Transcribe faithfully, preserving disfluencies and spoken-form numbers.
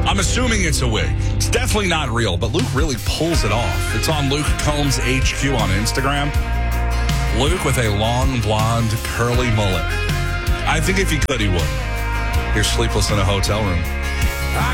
I'm assuming it's a wig. It's definitely not real, but Luke really pulls it off. It's on Luke Combs H Q on Instagram. Luke with a long, blonde, curly mullet. I think if he could, he would. Here's Sleepless in a Hotel Room.